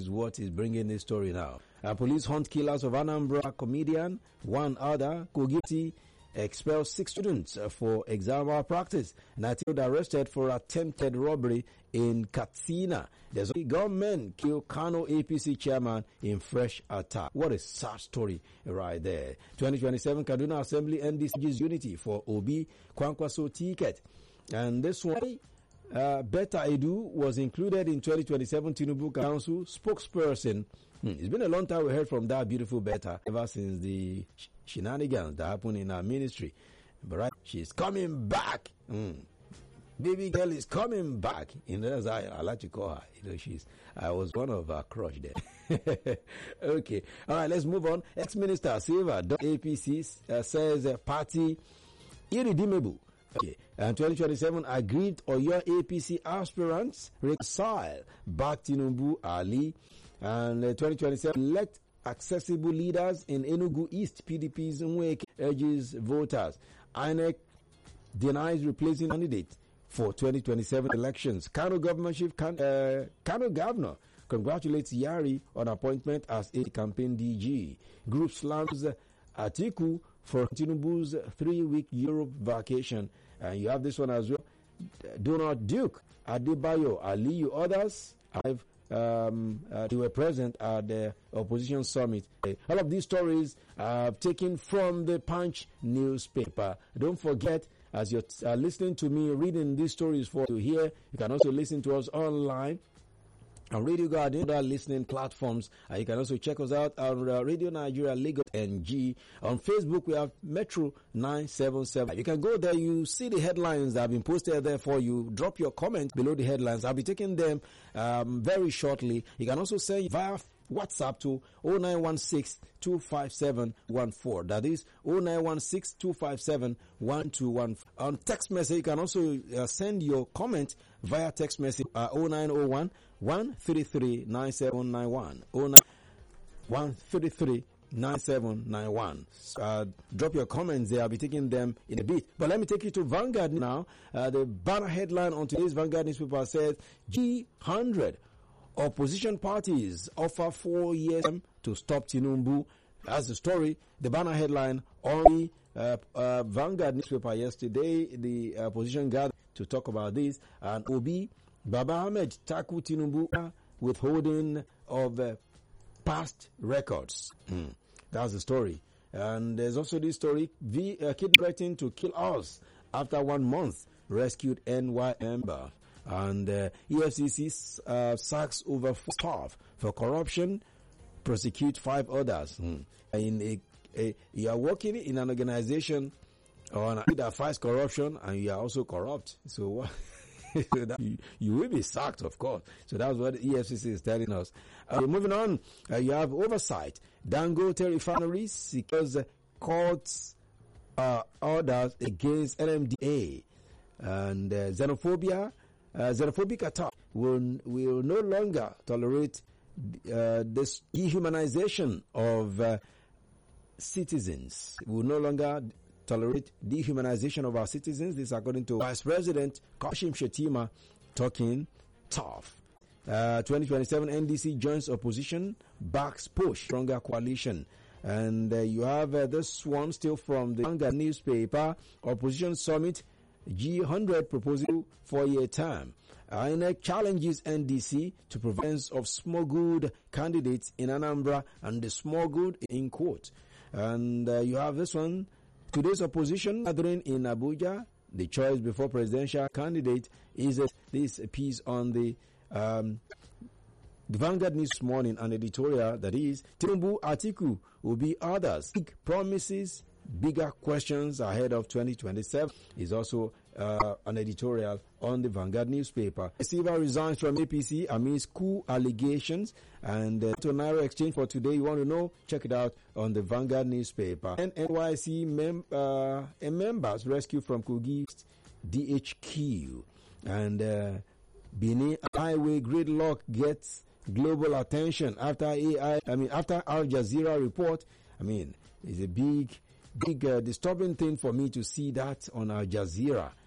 is what is bringing this story now. Police hunt killers of Anambra comedian, one other, Kogiti, expels 6 students for exam malpractice. 19 arrested for attempted robbery in Katsina. There's a gunmen kill Kano APC chairman in fresh attack. What a sad story right there. 2027 Kaduna Assembly NDC's unity for Obi Kwankwaso ticket. And this one, Beta Edu was included in 2027 Tinubu Council spokesperson. It's been a long time we heard from that beautiful Beta ever since the shenanigans that happened in our ministry. But right, she's coming back. Baby girl is coming back. That's how I like to call her. I was one of her crush there. Okay. All right, let's move on. Ex-Minister Silva, APC, says party irredeemable. Okay. And 2027 agreed Oyo APC aspirants reconcile back Tinubu Ali. And 2027 elect accessible leaders in Enugu East. PDP's Nweke urges voters. INEC denies replacing candidate for 2027 elections. Kano Kano governor congratulates Yari on appointment as a campaign DG. Group slams Atiku for Tinubu's 3-week Europe vacation. And you have this one as well. Donald Duke, Adebayo, Aliyu, others they were present at the opposition summit. All of these stories are taken from the Punch newspaper. Don't forget, as you're listening to me reading these stories for you here, you can also listen to us online on Radio Garden, other listening platforms. You can also check us out on Radio Nigeria Lagos NG. On Facebook, we have Metro 977. You can go there, you see the headlines that have been posted there for you. Drop your comment below the headlines. I'll be taking them very shortly. You can also send via WhatsApp to 0916-257-14. That is 0916-257-1214. On text message, you can also send your comment via text message 0901 133 9791 133 9791. Drop your comments there. I'll be taking them in a bit. But let me take you to Vanguard now. The banner headline on today's Vanguard newspaper says G100 opposition parties offer 4 years to stop Tinubu. That's the story. The banner headline on the Vanguard newspaper yesterday. The opposition gathered to talk about this. And Obi Baba Ahmed tackle Tinubu withholding of past records. That's the story. And there's also this story. Kid threatening to kill us after 1 month. Rescued NY member. And EFCC sacks over 4 staff for corruption. Prosecute 5 others. You are working in an organization that fights corruption, and you are also corrupt. So what? You will be sacked, of course. So that's what the EFCC is telling us. Moving on, you have oversight. Dangote refineries secures courts orders against NMDA. And xenophobic attack will no longer tolerate this dehumanization of citizens. Will no longer tolerate dehumanization of our citizens. This according to Vice President Kashim Shettima, talking tough. 2027 NDC joins opposition, backs push, stronger coalition. And you have this one still from the Vanguard newspaper. Opposition summit, G100 proposal 4-year term. INEC challenges NDC to prevent of smuggled candidates in Anambra and the smuggled in court. And you have this one. Today's opposition gathering in Abuja. The choice before presidential candidate is this piece on the Vanguard News this morning, an editorial that is Tinubu Atiku will be others. Big promises, bigger questions ahead of 2027 is also an editorial on the Vanguard newspaper. Silva resigns from APC amidst coup allegations. And to Naira exchange for today, you want to know, check it out on the Vanguard newspaper. And NYC members rescued from Kogi DHQ. And Benin highway gridlock gets global attention after after Al Jazeera report. It's a big disturbing thing for me to see that on Al Jazeera.